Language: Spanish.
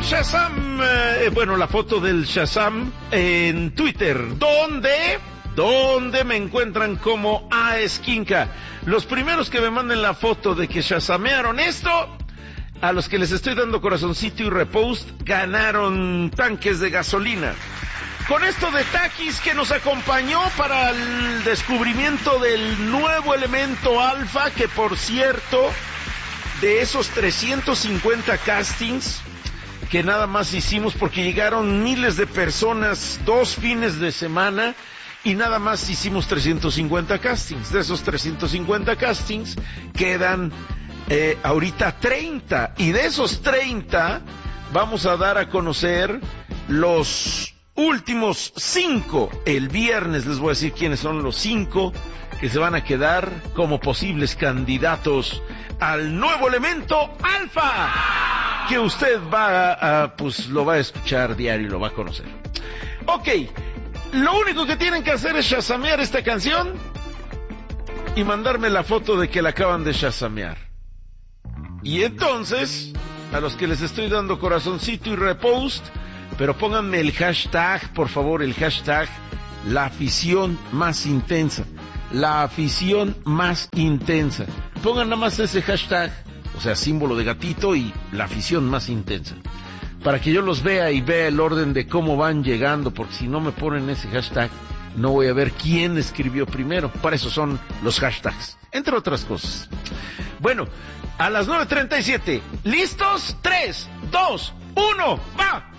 Shazam, la foto del Shazam en Twitter, donde me encuentran como Aesquinca. Los primeros que me manden la foto de que shazamearon esto, a los que les estoy dando corazoncito y repost, ganaron tanques de gasolina. Con esto de Takis, que nos acompañó para el descubrimiento del nuevo elemento alfa, que por cierto, de esos 350 castings que nada más hicimos, porque llegaron miles de personas 2 fines de semana, y nada más hicimos 350 castings. De esos 350 castings quedan ahorita 30, y de esos 30 vamos a dar a conocer los últimos 5. El viernes les voy a decir quiénes son los 5 que se van a quedar como posibles candidatos al nuevo elemento alfa, que usted lo va a escuchar diario y lo va a conocer. Ok, lo único que tienen que hacer es shazamear esta canción y mandarme la foto de que la acaban de shazamear. Y entonces, a los que les estoy dando corazoncito y repost, pero pónganme el hashtag, por favor, el hashtag la afición más intensa. La afición más intensa. Pongan nada más ese hashtag, o sea, símbolo de gatito y la afición más intensa, para que yo los vea y vea el orden de cómo van llegando, porque si no me ponen ese hashtag, no voy a ver quién escribió primero. Para eso son los hashtags, entre otras cosas. Bueno, a las 9:37, ¿listos? 3, 2, 1, ¡va!